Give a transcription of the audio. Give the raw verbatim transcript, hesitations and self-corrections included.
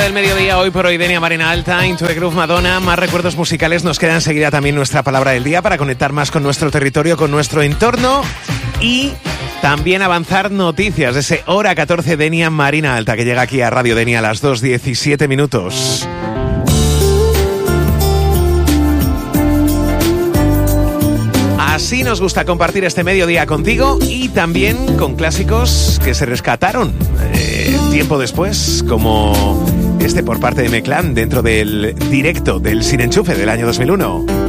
del mediodía, hoy por hoy Denia Marina Alta, Into the Groove Madonna. Más recuerdos musicales, nos queda enseguida también nuestra palabra del día para conectar más con nuestro territorio, con nuestro entorno y también avanzar noticias de ese Hora catorce Denia Marina Alta que llega aquí a Radio Denia a las dos diecisiete minutos. Así nos gusta compartir este mediodía contigo y también con clásicos que se rescataron eh, tiempo después, como este por parte de Meclán dentro del directo del Sin Enchufe del año dos mil uno.